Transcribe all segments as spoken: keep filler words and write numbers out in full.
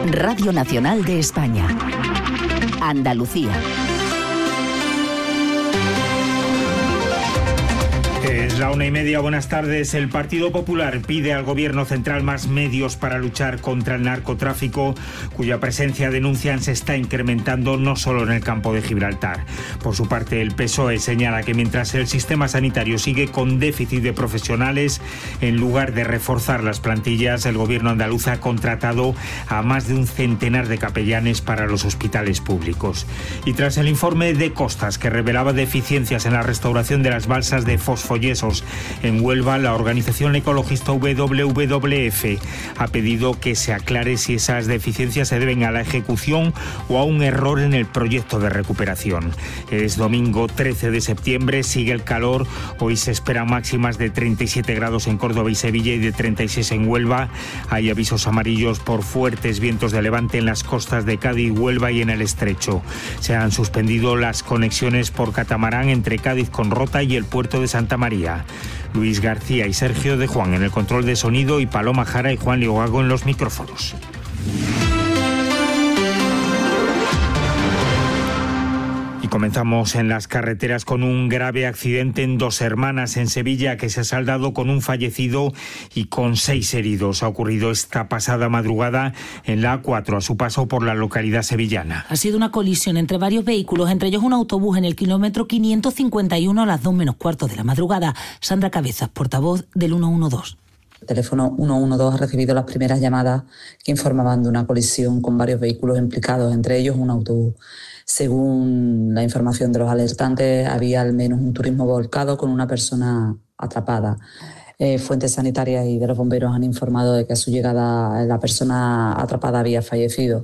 Radio Nacional de España. Andalucía. Es la una y media, buenas tardes. El Partido Popular pide al Gobierno central más medios para luchar contra el narcotráfico, cuya presencia, denuncian, se está incrementando no solo en el campo de Gibraltar. Por su parte, el P S O E señala que mientras el sistema sanitario sigue con déficit de profesionales, en lugar de reforzar las plantillas, el Gobierno andaluz ha contratado a más de un centenar de capellanes para los hospitales públicos. Y tras el informe de Costas, que revelaba deficiencias en la restauración de las balsas de fosfoyesos en Huelva, la organización ecologista W W F ha pedido que se aclare si esas deficiencias se deben a la ejecución o a un error en el proyecto de recuperación. Es domingo trece de septiembre, sigue el calor. Hoy se esperan máximas de treinta y siete grados en Córdoba y Sevilla y de treinta y seis en Huelva. Hay avisos amarillos por fuertes vientos de levante en las costas de Cádiz, Huelva y en el Estrecho. Se han suspendido las conexiones por catamarán entre Cádiz con Rota y el puerto de Santa María. Luis García y Sergio de Juan en el control de sonido y Paloma Jara y Juan Liogago en los micrófonos. Y comenzamos en las carreteras con un grave accidente en Dos Hermanas, en Sevilla, que se ha saldado con un fallecido y con seis heridos. Ha ocurrido esta pasada madrugada en la A cuatro, a su paso por la localidad sevillana. Ha sido una colisión entre varios vehículos, entre ellos un autobús en el kilómetro quinientos cincuenta y uno a las dos menos cuarto de la madrugada. Sandra Cabezas, portavoz del ciento doce. El teléfono ciento doce ha recibido las primeras llamadas que informaban de una colisión con varios vehículos implicados, entre ellos un autobús. Según la información de los alertantes, había al menos un turismo volcado con una persona atrapada. Eh, fuentes sanitarias y de los bomberos han informado de que a su llegada la persona atrapada había fallecido.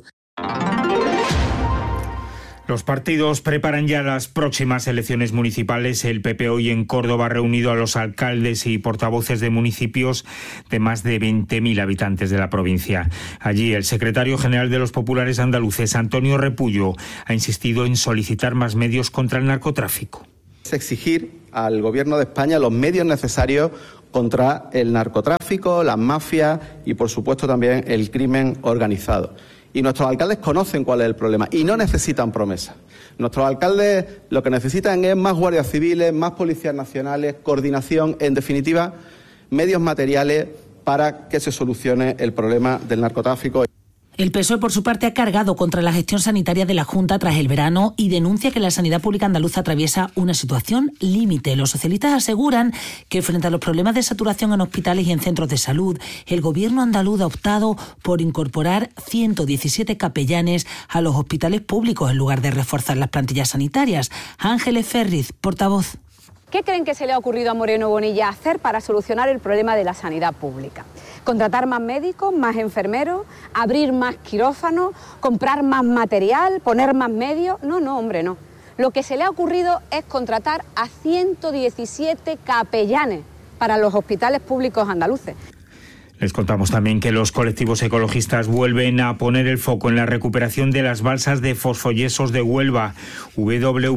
Los partidos preparan ya las próximas elecciones municipales. El P P hoy en Córdoba ha reunido a los alcaldes y portavoces de municipios de más de veinte mil habitantes de la provincia. Allí el secretario general de los populares andaluces, Antonio Repullo, ha insistido en solicitar más medios contra el narcotráfico. Es exigir al Gobierno de España los medios necesarios contra el narcotráfico, las mafias y, por supuesto, también el crimen organizado. Y nuestros alcaldes conocen cuál es el problema y no necesitan promesas. Nuestros alcaldes lo que necesitan es más guardias civiles, más policías nacionales, coordinación, en definitiva, medios materiales para que se solucione el problema del narcotráfico. El P S O E, por su parte, ha cargado contra la gestión sanitaria de la Junta tras el verano y denuncia que la sanidad pública andaluza atraviesa una situación límite. Los socialistas aseguran que frente a los problemas de saturación en hospitales y en centros de salud, el Gobierno andaluz ha optado por incorporar ciento diecisiete capellanes a los hospitales públicos en lugar de reforzar las plantillas sanitarias. Ángeles Ferriz, portavoz. ¿Qué creen que se le ha ocurrido a Moreno Bonilla hacer para solucionar el problema de la sanidad pública? ¿Contratar más médicos, más enfermeros, abrir más quirófanos, comprar más material, poner más medios? No, no, hombre, no. Lo que se le ha ocurrido es contratar a ciento diecisiete capellanes para los hospitales públicos andaluces. Les contamos también que los colectivos ecologistas vuelven a poner el foco en la recuperación de las balsas de fosfoyesos de Huelva. W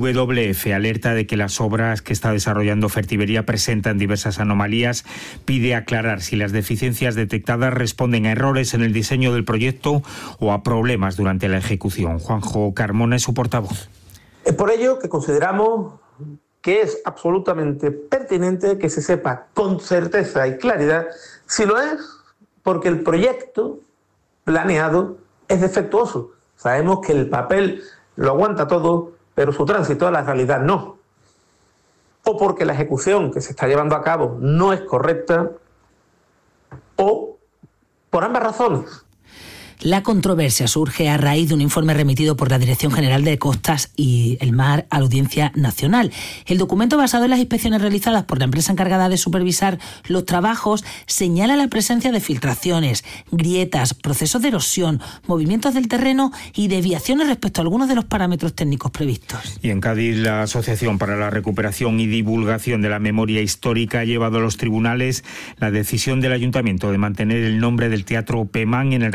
W F alerta de que las obras que está desarrollando Fertiberia presentan diversas anomalías. Pide aclarar si las deficiencias detectadas responden a errores en el diseño del proyecto o a problemas durante la ejecución. Juanjo Carmona es su portavoz. Es por ello que consideramos que es absolutamente pertinente que se sepa con certeza y claridad si lo es, porque el proyecto planeado es defectuoso. Sabemos que el papel lo aguanta todo, pero su tránsito a la realidad no. O porque la ejecución que se está llevando a cabo no es correcta, o por ambas razones. La controversia surge a raíz de un informe remitido por la Dirección General de Costas y el Mar a la Audiencia Nacional. El documento, basado en las inspecciones realizadas por la empresa encargada de supervisar los trabajos, señala la presencia de filtraciones, grietas, procesos de erosión, movimientos del terreno y desviaciones respecto a algunos de los parámetros técnicos previstos. Y en Cádiz, la Asociación para la Recuperación y Divulgación de la Memoria Histórica ha llevado a los tribunales la decisión del Ayuntamiento de mantener el nombre del Teatro Pemán en el recinto del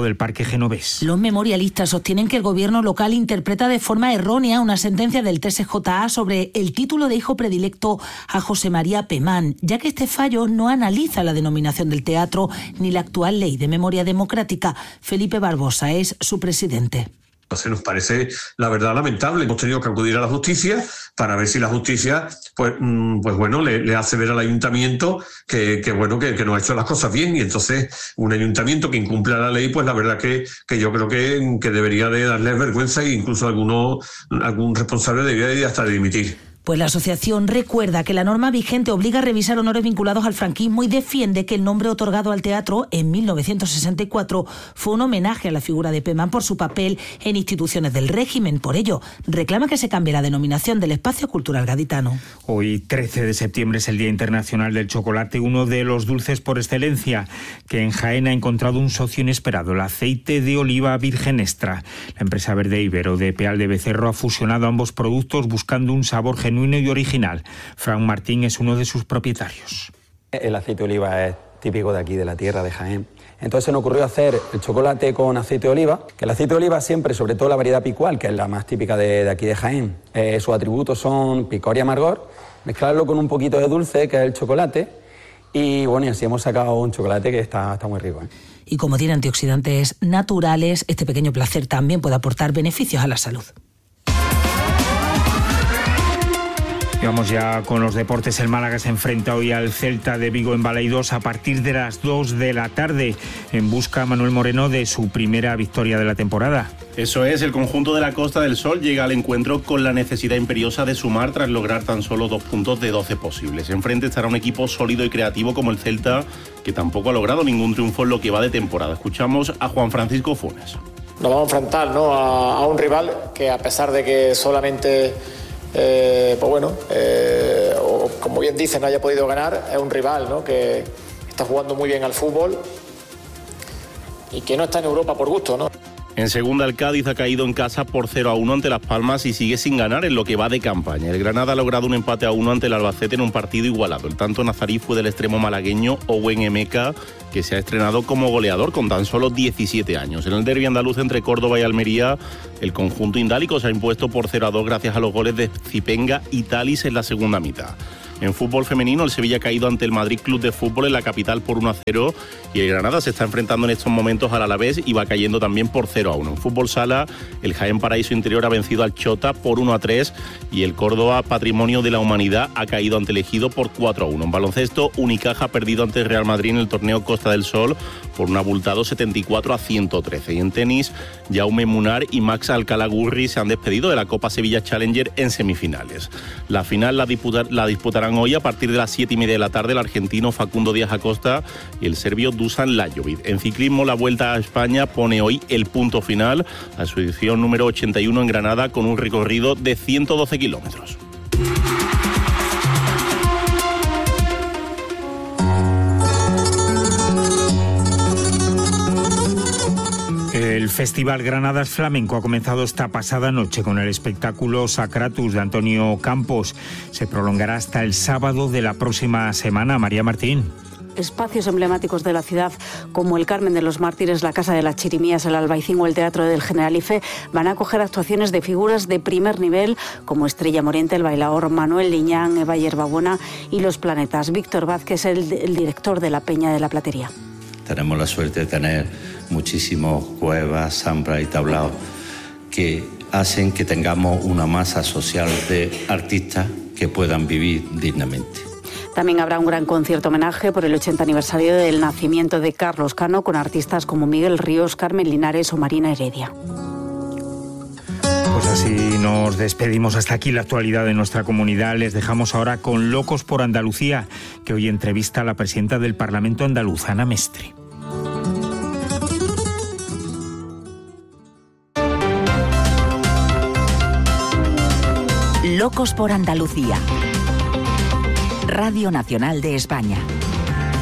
del Parque Genovés. Los memorialistas sostienen que el gobierno local interpreta de forma errónea una sentencia del T S J A sobre el título de hijo predilecto a José María Pemán, ya que este fallo no analiza la denominación del teatro ni la actual ley de memoria democrática. Felipe Barbosa es su presidente. Se nos parece, la verdad, lamentable. Hemos tenido que acudir a la justicia para ver si la justicia, pues, pues bueno, le, le hace ver al ayuntamiento que, que bueno, que, que no ha hecho las cosas bien. Y entonces, un ayuntamiento que incumpla la ley, pues la verdad que, que yo creo que, que debería de darles vergüenza e incluso alguno, algún responsable debería de hasta de dimitir. Pues la asociación recuerda que la norma vigente obliga a revisar honores vinculados al franquismo y defiende que el nombre otorgado al teatro en mil novecientos sesenta y cuatro fue un homenaje a la figura de Pemán por su papel en instituciones del régimen. Por ello, reclama que se cambie la denominación del espacio cultural gaditano. Hoy, trece de septiembre, es el Día Internacional del Chocolate, uno de los dulces por excelencia, que en Jaén ha encontrado un socio inesperado, el aceite de oliva virgen extra. La empresa verde Ibero de Peal de Becerro ha fusionado ambos productos buscando un sabor genuino y original. Fran Martín es uno de sus propietarios. El aceite de oliva es típico de aquí, de la tierra de Jaén. Entonces se nos ocurrió hacer el chocolate con aceite de oliva, que el aceite de oliva siempre, sobre todo la variedad picual, que es la más típica de, de aquí de Jaén, eh, sus atributos son picor y amargor, mezclarlo con un poquito de dulce, que es el chocolate, y bueno, y así hemos sacado un chocolate que está, está muy rico, ¿eh? Y como tiene antioxidantes naturales, este pequeño placer también puede aportar beneficios a la salud. Y vamos ya con los deportes. El Málaga se enfrenta hoy al Celta de Vigo en Balaidos a partir de las dos de la tarde, en busca, Manuel Moreno, de su primera victoria de la temporada. Eso es, el conjunto de la Costa del Sol llega al encuentro con la necesidad imperiosa de sumar tras lograr tan solo dos puntos de doce posibles. Enfrente estará un equipo sólido y creativo como el Celta, que tampoco ha logrado ningún triunfo en lo que va de temporada. Escuchamos a Juan Francisco Funes. Nos vamos a enfrentar, ¿no?, a, a un rival que, a pesar de que solamente... Eh, pues bueno, eh, o, como bien dicen, no haya podido ganar, es un rival, ¿no?, que está jugando muy bien al fútbol y que no está en Europa por gusto, ¿no? En segunda, el Cádiz ha caído en casa por cero a uno ante Las Palmas y sigue sin ganar en lo que va de campaña. El Granada ha logrado un empate a uno ante el Albacete en un partido igualado. El tanto nazarí fue del extremo malagueño Owen Emeka, que se ha estrenado como goleador con tan solo diecisiete años. En el derbi andaluz entre Córdoba y Almería, el conjunto indálico se ha impuesto por cero a dos gracias a los goles de Zipenga y Talis en la segunda mitad. En fútbol femenino, el Sevilla ha caído ante el Madrid Club de Fútbol en la capital por uno a cero y el Granada se está enfrentando en estos momentos al Alavés y va cayendo también por cero a uno. En fútbol sala, el Jaén Paraíso Interior ha vencido al Chota por uno a tres y el Córdoba Patrimonio de la Humanidad ha caído ante el Ejido por cuatro a uno. En baloncesto, Unicaja ha perdido ante el Real Madrid en el torneo Costa del Sol por un abultado setenta y cuatro a ciento trece. Y en tenis, Jaume Munar y Max Alcalá Gurri se han despedido de la Copa Sevilla Challenger en semifinales. La final la, disputar, la disputarán hoy a partir de las siete y media de la tarde el argentino Facundo Díaz Acosta y el serbio Dusan Lajovic. En ciclismo, la Vuelta a España pone hoy el punto final a su edición número ochenta y uno en Granada con un recorrido de ciento doce kilómetros. El Festival Granadas Flamenco ha comenzado esta pasada noche con el espectáculo Sacratus de Antonio Campos. Se prolongará hasta el sábado de la próxima semana. María Martín. Espacios emblemáticos de la ciudad como el Carmen de los Mártires, la Casa de las Chirimías, el Albaicín o el Teatro del Generalife van a acoger actuaciones de figuras de primer nivel como Estrella Moriente, el bailaor Manuel Liñán, Eva Yerbabuena y Los Planetas. Víctor Vázquez, el, el director de la Peña de la Platería. Tenemos la suerte de tener muchísimos cuevas, zambras y tablaos que hacen que tengamos una masa social de artistas que puedan vivir dignamente. También habrá un gran concierto homenaje por el ochenta aniversario del nacimiento de Carlos Cano con artistas como Miguel Ríos, Carmen Linares o Marina Heredia. Pues así nos despedimos. Hasta aquí la actualidad de nuestra comunidad. Les dejamos ahora con Locos por Andalucía, que hoy entrevista a la presidenta del Parlamento andaluz, Ana Mestre. Locos por Andalucía. Radio Nacional de España.